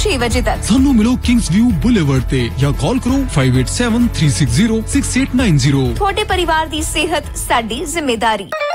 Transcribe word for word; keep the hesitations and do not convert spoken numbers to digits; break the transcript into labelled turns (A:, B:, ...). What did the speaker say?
A: ਛੇ ਵਜੇ ਤੱਕ।
B: ਸਾਨੂੰ ਮਿਲੋ ਕਿੰਗਸ ਵਿਊ ਬੁਲੇਵਰਡ ਤੇ ਜਾਂ ਕਾਲ ਕਰੋ five eight seven three six zero six eight nine zero।
A: ਤੁਹਾਡੇ ਪਰਿਵਾਰ ਦੀ ਸਿਹਤ ਸਾਡੀ ਜ਼ਿੰਮੇਵਾਰੀ।